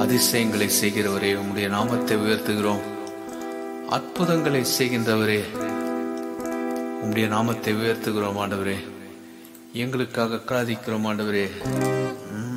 அதிசயங்களை செய்கிறவரே, உம்முடைய நாமத்தை உயர்த்துகிறோம். அற்புதங்களை செய்கின்றவரே, உம்முடைய நாமத்தை உயர்த்துகிறோம் ஆண்டவரே. எங்களுக்காக கிராதிக்கிறோம் ஆண்டவரே.